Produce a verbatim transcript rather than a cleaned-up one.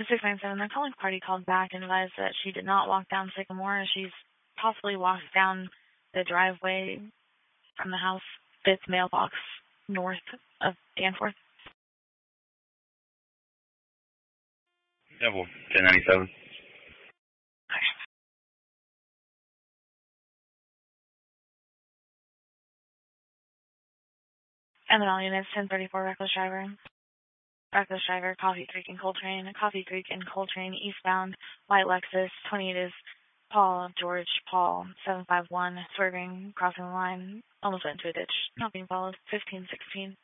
six nine seven, the calling party called back and advised that she did not walk down Sycamore. She's possibly walked down the driveway from the house, fifth mailbox north of Danforth. Yeah, well, ten ninety-seven. And then all units, ten thirty-four, reckless driver. Reckless driver, Coffee Creek and Coltrane. Coffee Creek and Coltrane, eastbound, white Lexus, twenty-eight is Paul, George, Paul, seven five one, swerving, crossing the line, almost went into a ditch, not being followed, fifteen sixteen.